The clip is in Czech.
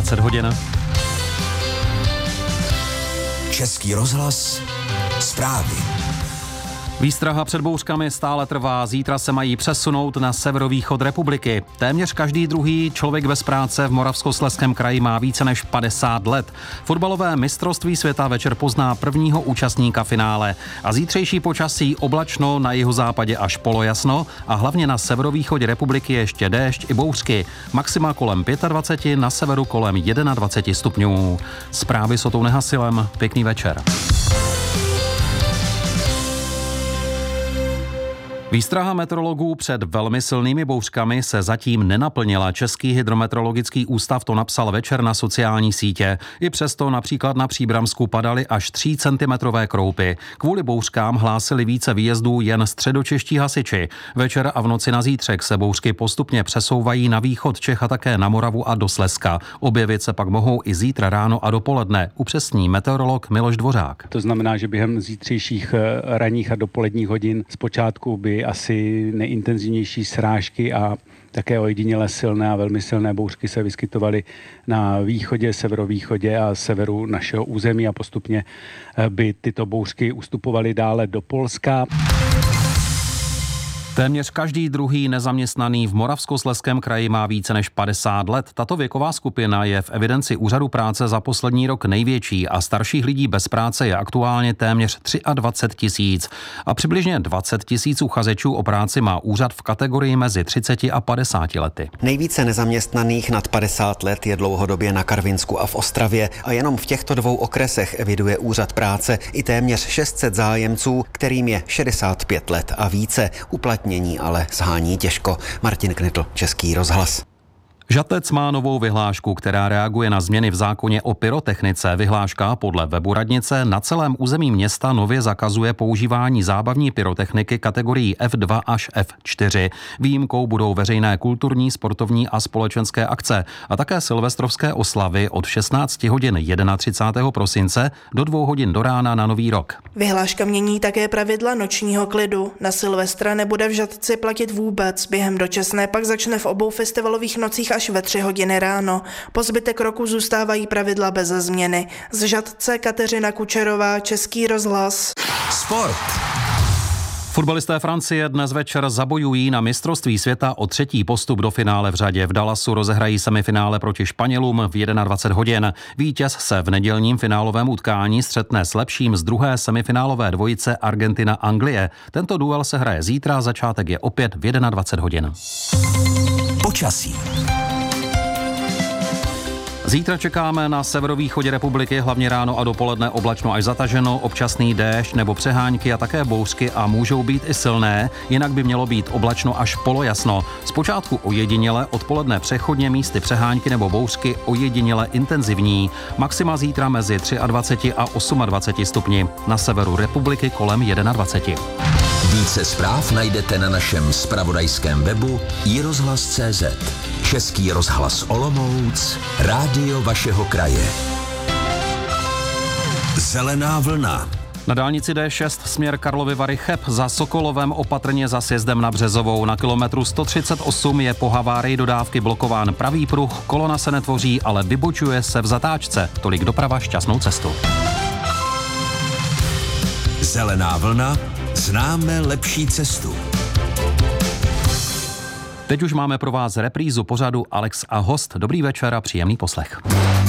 20 hodin. Český rozhlas, zprávy. Výstraha před bouřkami stále trvá, zítra se mají přesunout na severovýchod republiky. Téměř každý druhý člověk bez práce v Moravskoslezském kraji má více než 50 let. Fotbalové mistrovství světa večer pozná prvního účastníka finále. A zítřejší počasí oblačno, na jihozápadě až polojasno a hlavně na severovýchodě republiky ještě déšť i bouřky. Maxima kolem 25, na severu kolem 21 stupňů. Zprávy s Otou Nehasilem, pěkný večer. Výstraha meteorologů před velmi silnými bouřkami se zatím nenaplnila. Český hydrometeorologický ústav to napsal večer na sociální sítě. I přesto například na Příbramsku padaly až 3 centimetrové kroupy. Kvůli bouřkám hlásili více výjezdů jen středočeští hasiči. Večer a v noci na zítřek se bouřky postupně přesouvají na východ Čech a také na Moravu a do Slezska. Objevit se pak mohou i zítra ráno a dopoledne, upřesní meteorolog Miloš Dvořák. To znamená, že během zítřejších ranních a dopoledních hodin zpočátku by asi nejintenzivnější srážky a také ojediněle silné a velmi silné bouřky se vyskytovaly na východě, severovýchodě a severu našeho území a postupně by tyto bouřky ustupovaly dále do Polska. Téměř každý druhý nezaměstnaný v Moravskoslezském kraji má více než 50 let. Tato věková skupina je v evidenci úřadu práce za poslední rok největší a starších lidí bez práce je aktuálně téměř 23 000. A přibližně 20 000 uchazečů o práci má úřad v kategorii mezi 30 a 50 lety. Nejvíce nezaměstnaných nad 50 let je dlouhodobě na Karvinsku a v Ostravě a jenom v těchto 2 okresech eviduje úřad práce i téměř 600 zájemců, kterým je 65 let a více. Uplatnění ale shání těžko. Martin Knitl, Český rozhlas. Žatec má novou vyhlášku, která reaguje na změny v zákoně o pyrotechnice. Vyhláška podle webu radnice na celém území města nově zakazuje používání zábavní pyrotechniky kategorií F2 až F4. Výjimkou budou veřejné kulturní, sportovní a společenské akce a také silvestrovské oslavy od 16 hodin 31. prosince do 2 hodin do rána na Nový rok. Vyhláška mění také pravidla nočního klidu. Na Silvestra nebude v Žatci platit vůbec. Během dočasné pak začne v obou festivalových nocích až ve 3 hodiny ráno. Po zbytek roku zůstávají pravidla bez změny. Z Žatce Kateřina Kučerová, Český rozhlas. Sport. Fotbalisté Francie dnes večer zabojují na mistrovství světa o 3. postup do finále v řadě. V Dallasu rozehrají semifinále proti Španělům v 21 hodin. Vítěz se v nedělním finálovém utkání střetne s lepším z druhé semifinálové dvojice Argentina-Anglie. Tento duel se hraje zítra, začátek je opět v 21 hodin. Počasí. Zítra čekáme na severovýchodě republiky, hlavně ráno a dopoledne oblačno až zataženo, občasný déšť nebo přehánky a také bouřky a můžou být i silné, jinak by mělo být oblačno až polojasno. Zpočátku ojediněle, odpoledne přechodně místy přehánky nebo bouřky ojediněle intenzivní. Maxima zítra mezi 23 a 28 stupni, na severu republiky kolem 21. Více zpráv najdete na našem zpravodajském webu iRozhlas.cz. Český rozhlas Olomouc, rádio vašeho kraje. Zelená vlna. Na dálnici D6 směr Karlovy Vary Cheb za Sokolovem opatrně za sjezdem na Březovou. Na kilometru 138 je po havárii dodávky blokován pravý pruh, kolona se netvoří, ale vybočuje se v zatáčce. Tolik doprava, šťastnou cestu. Zelená vlna. Známe lepší cestu. Teď už máme pro vás reprízu pořadu Alex a host. Dobrý večer a příjemný poslech.